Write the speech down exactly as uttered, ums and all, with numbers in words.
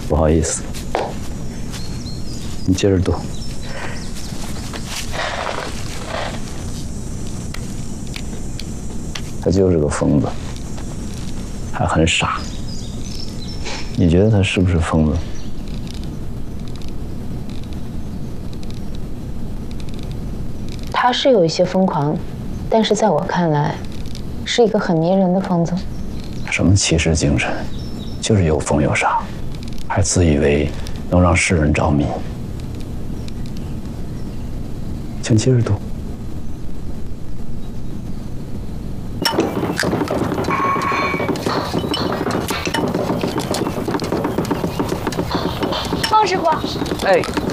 不好意思，你接着读。他就是个疯子，还很傻。你觉得他是不是疯子？ 他是有一些疯狂，但是在我看来，是一个很迷人的疯子。 什么骑士精神，就是有疯有傻，还自以为能让世人着迷。请接着读。 方师傅， 哎。